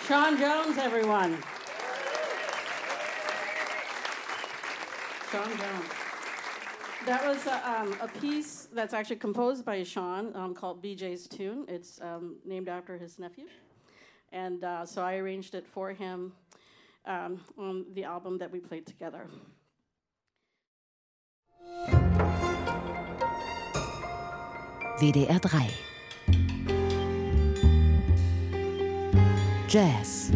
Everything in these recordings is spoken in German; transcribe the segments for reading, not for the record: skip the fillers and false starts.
Sean Jones, everyone. Sean Jones. That was a piece that's actually composed by Sean called BJ's Tune. It's named after his nephew. And so I arranged it for him on the album that we played together. WDR 3 Jazz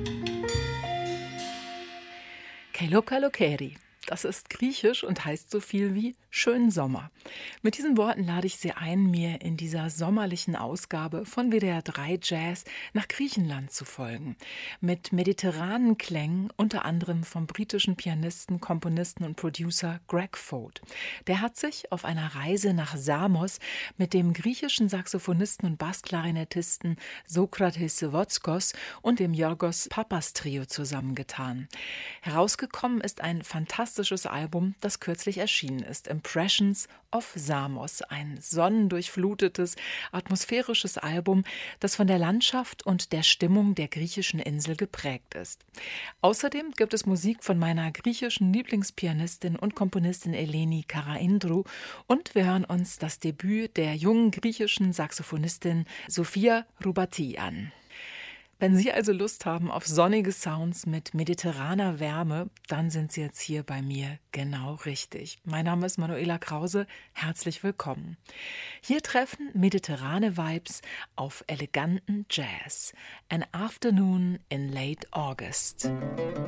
Kailokalokeri. Das ist griechisch und heißt so viel wie schönen Sommer. Mit diesen Worten lade ich Sie ein, mir in dieser sommerlichen Ausgabe von WDR 3 Jazz nach Griechenland zu folgen. Mit mediterranen Klängen, unter anderem vom britischen Pianisten, Komponisten und Producer Greg Ford. Der hat sich auf einer Reise nach Samos mit dem griechischen Saxophonisten und Bassklarinettisten Sokrates Votzkos und dem Yorgos Papas Trio zusammengetan. Herausgekommen ist ein fantastisches Album, das kürzlich erschienen ist. Impressions of Samos, ein sonnendurchflutetes, atmosphärisches Album, das von der Landschaft und der Stimmung der griechischen Insel geprägt ist. Außerdem gibt es Musik von meiner griechischen Lieblingspianistin und Komponistin Eleni Karaindrou und wir hören uns das Debüt der jungen griechischen Saxophonistin Sophia Roubati an. Wenn Sie also Lust haben auf sonnige Sounds mit mediterraner Wärme, dann sind Sie jetzt hier bei mir genau richtig. Mein Name ist Manuela Krause, herzlich willkommen. Hier treffen mediterrane Vibes auf eleganten Jazz. An Afternoon in Late August.